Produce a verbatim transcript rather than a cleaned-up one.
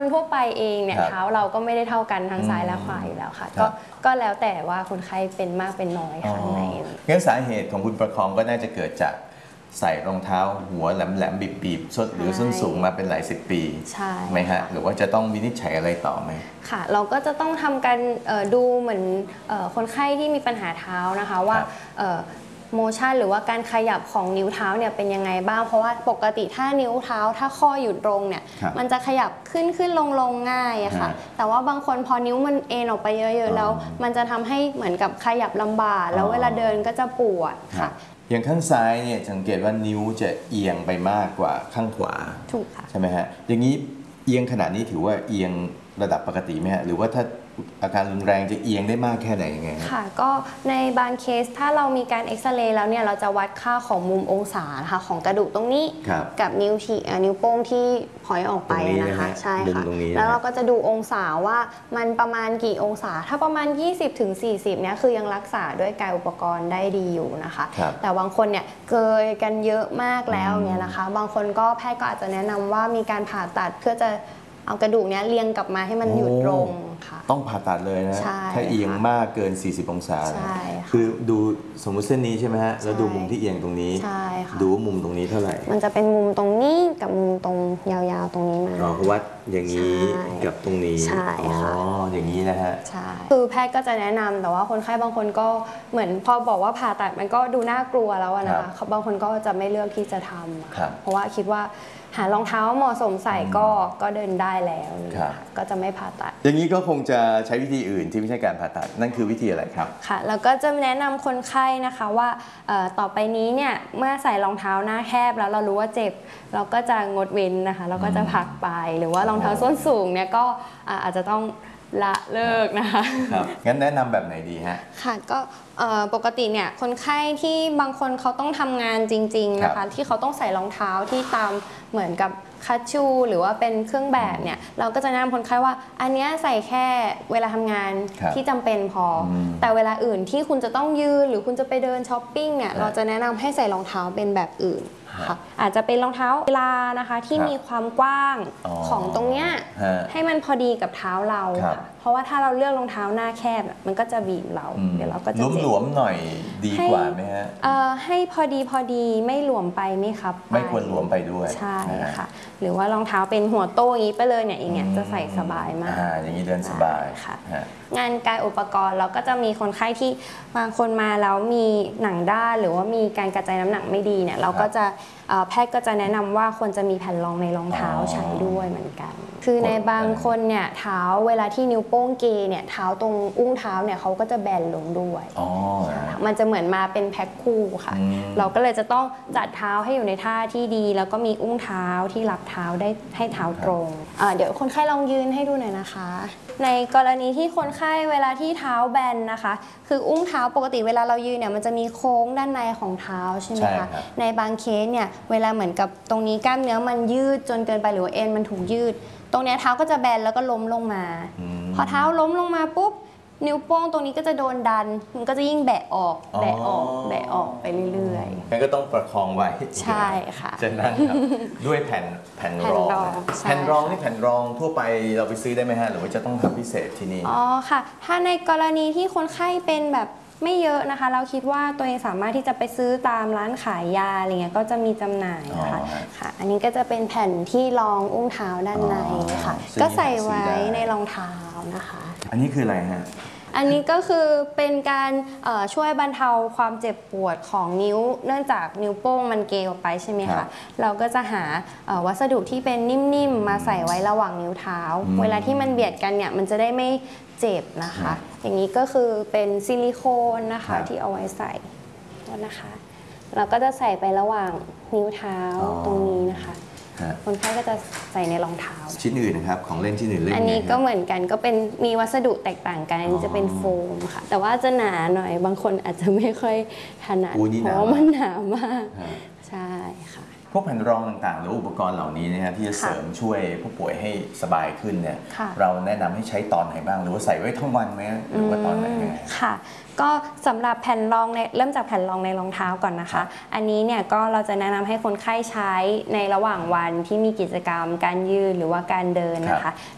คนทั่วไปเองเนี่ยเท้าเราก็ไม่ได้เท่ากันทั้งซ้ายและขวาอยู่แล้วค่ะก็ก็แล้วแต่ว่าคนไข้เป็นมากเป็นน้อยข้างในงั้นสาเหตุของคุณประคองก็น่าจะเกิดจากใส่รองเท้าหัวแหลมๆบีบๆส้นหรือส้นสูงมาเป็นหลายสิบปีใช่ไหมฮะหรือว่าจะต้องวินิจฉัยอะไรต่อไหมค่ะเราก็จะต้องทำการดูเหมือนคนไข้ที่มีปัญหาเท้านะคะว่าโมชั่นหรือว่าการขยับของนิ้วเท้าเนี่ยเป็นยังไงบ้างเพราะว่าปกติถ้านิ้วเท้าถ้าข้ออยู่ตรงเนี่ยมันจะขยับขึ้นขึ้นลงลงง่ายอะค่ะแต่ว่าบางคนพอนิ้วมันเอ็นออกไปเยอะๆแล้วมันจะทำให้เหมือนกับขยับลำบากแล้วเวลาเดินก็จะปวดค่ะอย่างข้างซ้ายเนี่ยสังเกตว่านิ้วจะเอียงไปมากกว่าข้างขวาถูกค่ะใช่ไหมฮะอย่างนี้เอียงขนาดนี้ถือว่าเอียงระดับปกติไหมฮะหรือว่าถ้าอาการรุนแรงจะเอียงได้มากแค่ไหนยังไงค่ะก็ในบางเคสถ้าเรามีการเอ็กซเรย์แล้วเนี่ยเราจะวัดค่าของมุมองศานะคะของกระดูกตรงนี้กับนิ้วชี้นิ้วโป้งที่พอยออกไปนะคะใช่ค่ะแล้วเราก็จะดูองศาว่ามันประมาณกี่องศาถ้าประมาณ ยี่สิบถึงสี่สิบ เนี่ยคือยังรักษาด้วยกายอุปกรณ์ได้ดีอยู่นะคะแต่บางคนเนี่ยเกยกันเยอะมากแล้วเนี่ยนะคะบางคนก็แพทย์ก็อาจจะแนะนำว่ามีการผ่าตัดเพื่อจะเอากระดูกเนี้ยเรียงกลับมาให้มันอยู่ตรงค่ะต้องผ่าตัดเลยนะถ้าเอียงมากเกินสี่สิบองศาคือดูสมมุติเส้นนี้ใช่ไหมฮะแล้วดูมุมที่เอียงตรงนี้ดูมุมตรงนี้เท่าไหร่มันจะเป็นมุมตรงนี้กับมุมตรงยาวๆตรงนี้มาอ๋อวัดอย่างนี้กับตรงนี้ใช่ค่ะอ๋ออย่างนี้นะฮะใช่คือแพทย์ก็จะแนะนำแต่ว่าคนไข้บางคนก็เหมือนพอบอกว่าผ่าตัดมันก็ดูน่ากลัวแล้วนะคะบางคนก็จะไม่เลือกที่จะทำเพราะว่าคิดว่าหารองเท้าเหมาะสมใส่ก็ก็เดินได้แล้วก็จะไม่ผ่าตัดอย่างนี้ก็คงจะใช้วิธีอื่นที่ไม่ใช่การผ่าตัดนั่นคือวิธีอะไรครับค่ะแล้วก็จะแนะนำคนไข้นะคะว่าต่อไปนี้เนี่ยเมื่อใส่รองเท้าหน้าแคบแล้วเรารู้ว่าเจ็บเราก็จะงดเว้นนะคะเราก็จะพักไปหรือว่ารองเท้าส้นสูงเนี่ยก็อาจจะต้องละเลิกนะคะครับงั้นแนะนำแบบไหนดีฮะค่ะก็ปกติเนี่ยคนไข้ที่บางคนเขาต้องทำงานจริงๆนะคะที่เขาต้องใส่รองเท้าที่ตามเหมือนกับคัชชูหรือว่าเป็นเครื่องแบบเนี่ยเราก็จะแนะนำคนไข้ว่าอันนี้ใส่แค่เวลาทำงานที่จำเป็นพอแต่เวลาอื่นที่คุณจะต้องยืนหรือคุณจะไปเดินช้อปปิ้งเนี่ยเราจะแนะนำให้ใส่รองเท้าเป็นแบบอื่นค่ะอาจจะเป็นรองเท้ากีฬานะคะที่มีความกว้างของตรงเนี้ยให้มันพอดีกับเท้าเราเพราะว่าถ้าเราเลือกรองเท้าหน้าแคบมันก็จะบีบเราเดี๋ยวเราก็จะหลวมๆหน่อยดีกว่าไหมฮะให้พอดีพอดีไม่หลวมไปไม่ครับไม่ควรหลวมไปด้วยใช่ค่ะหรือว่ารองเท้าเป็นหัวโต้อย่างนี้ไปเลยเนี่ยอย่างเงี้ยจะใส่สบายมากอย่างนี้เดินสบายค่ะงานกายอุปกรณ์เราก็จะมีคนไข้ที่บางคนมาแล้วมีหนังด้านหรือว่ามีการกระจายน้ำหนักไม่ดีเนี่ยเราก็จะแพทย์ก็จะแนะนำว่าควรจะมีแผ่นรองในรองเท้าใช้ด้วยเหมือนกันคือในบางคนเนี่ยเท้าเวลาที่นิ้วโป้งเกยเนี่ยเท้าตรงอุ้งเท้าเนี่ยเขาก็จะแบนลงด้วยมันจะเหมือนมาเป็นแพ็คคู่ค่ะเราก็เลยจะต้องจัดเท้าให้อยู่ในท่าที่ดีแล้วก็มีอุ้งเท้าที่รับเท้าได้ให้เท้าตรงเดี๋ยวคนไข้ลองยืนให้ดูหน่อยนะคะในกรณีที่คนไข้เวลาที่เท้าแบนนะคะคืออุ้งเท้าปกติเวลาเรายืนเนี่ยมันจะมีโค้งด้านในของเท้าใช่ไหมคะในบางเคสเนี่ยเวลาเหมือนกับตรงนี้กล้ามเนื้อมันยืดจนเกินไปหรือว่าเอ็นมันถูกยืดตรงนี้เท้าก็จะแบนแล้วก็ล้มลงมาพอเท้าล้มลงมาปุ๊บนิ้วโป้งตรงนี้ก็จะโดนดันมันก็จะยิ่งแบะออกแบะออกแบะออกไปเรื่อยๆงั้นก็ต้องประคองไว้ใช่ค่ะจะนั่งครับด้วยแผ่นแผ่นรองแผ่นรองนี่แผ่นรองทั่วไปเราไปซื้อได้ไหมฮะหรือว่าจะต้องทำพิเศษที่นี่อ๋อค่ะถ้าในกรณีที่คนไข้เป็นแบบไม่เยอะนะคะเราคิดว่าตัวเองสามารถที่จะไปซื้อตามร้านขายยาอะไรเงี้ยก็จะมีจำหน่ายค่ะค่ะอันนี้ก็จะเป็นแผ่นที่รองอุ้งเท้าด้านในค่ะก็ใส่ไว้ในรองเท้านะคะอันนี้คืออะไรฮะอันนี้ก็คือเป็นการช่วยบรรเทาความเจ็บปวดของนิ้วเนื่องจากนิ้วโป้งมันเกยออกไปใช่ไหมคะเราก็จะหาวัสดุที่เป็นนิ่มๆมาใส่ไว้ระหว่างนิ้วเท้าเวลาที่มันเบียดกันเนี่ยมันจะได้ไม่เจ็บนะคะอย่างนี้ก็คือเป็นซิลิโคนนะคะที่เอาไว้ใส่นะคะเราก็จะใส่ไประหว่างนิ้วเท้าตรงนี้นะคะคนไข้ก็จะใส่ในรองเท้าชิ้นอื่นนะครับของเล่นชิ้นอื่นเล่นอันนี้ก็เหมือนกันก็เป็นมีวัสดุแตกต่างกันอันนี้จะเป็นโฟมค่ะแต่ว่าจะหนาหน่อยบางคนอาจจะไม่ค่อยถนัดเพราะมันหนามากใช่ค่ะพวกแผ่นรองต่างๆหรืออุปกรณ์เหล่านี้นะฮะที่จะเสริมช่วยผู้ป่วยให้สบายขึ้นเนี่ยเราแนะนำให้ใช้ตอนไหนบ้างหรือว่าใส่ไว้ทั้งวันไหมหรือว่าตอนไหนค่ะก็สำหรับแผ่นรองในเริ่มจากแผ่นรองในรองเท้าก่อนนะคะอันนี้เนี่ยก็เราจะแนะนำให้คนไข้ใช้ในระหว่างวันที่มีกิจกรรมการยืนหรือว่าการเดินนะคะ